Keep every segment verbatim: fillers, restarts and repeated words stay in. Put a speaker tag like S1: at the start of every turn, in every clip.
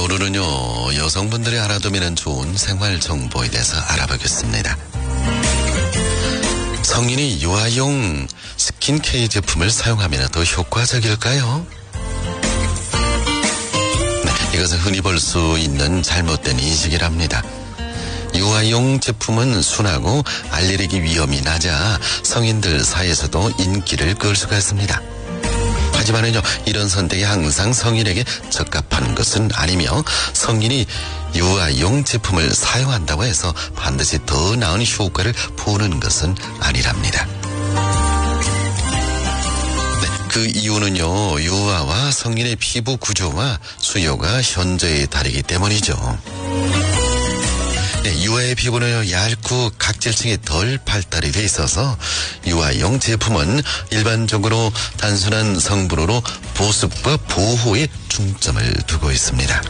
S1: 오늘은요, 여성분들이 알아두면 좋은 생활 정보에 대해서 알아보겠습니다. 성인이 유아용 스킨케어 제품을 사용하면 더 효과적일까요? 네, 이것은 흔히 볼 수 있는 잘못된 인식이랍니다. 유아용 제품은 순하고 알레르기 위험이 낮아 성인들 사이에서도 인기를 끌 수가 있습니다. 하지만은요, 이런 선택이 항상 성인에게 적합한 것은 아니며 성인이 유아용 제품을 사용한다고 해서 반드시 더 나은 효과를 보는 것은 아니랍니다. 네, 그 이유는요, 유아와 성인의 피부 구조와 수요가 현저히 다르기 때문이죠. 네, 유아의 피부는 얇고 각질층이 덜 발달이 돼 있어서 유아용 제품은 일반적으로 단순한 성분으로 보습과 보호에 중점을 두고 있습니다.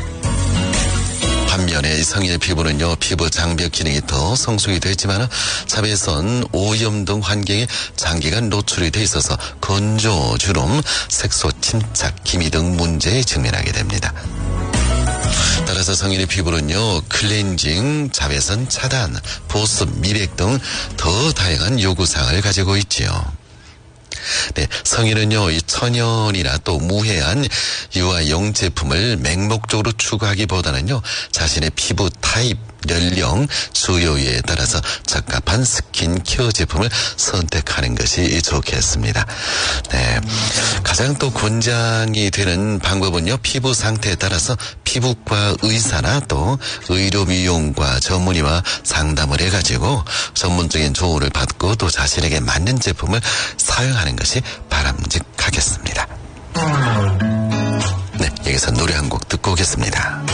S1: 반면에 성인의 피부는요, 피부 장벽 기능이 더 성숙이 되어 있지만 자외선, 오염 등 환경에 장기간 노출이 돼 있어서 건조, 주름, 색소 침착, 기미 등 문제에 직면하게 됩니다. 따라서 성인의 피부는요, 클렌징, 자외선 차단, 보습, 미백 등 더 다양한 요구사항을 가지고 있지요. 네, 성인은요, 이 천연이나 또 무해한 유아용 제품을 맹목적으로 추구하기보다는요, 자신의 피부 타입, 연령, 수요에 따라서 적합한 스킨케어 제품을 선택하는 것이 좋겠습니다. 네, 가장 또 권장이 되는 방법은요, 피부 상태에 따라서 피부과 의사나 또 의료미용과 전문의와 상담을 해가지고 전문적인 조언을 받고 또 자신에게 맞는 제품을 사용하는 것이 바람직하겠습니다. 네, 여기서 노래 한 곡 듣고 오겠습니다.